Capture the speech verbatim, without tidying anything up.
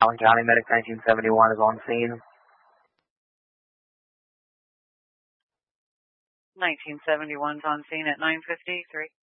Allen County Medic nineteen seventy-one is on scene. nineteen seventy-one's on scene at nine fifty-three.